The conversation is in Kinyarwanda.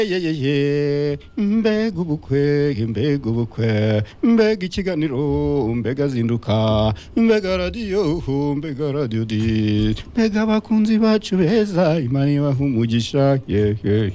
Yeyeye mbega ubukwe mbega ikiganiro mbega zinduka mbega radio di mbega abakunzi bacu beza Imana ibaha umugisha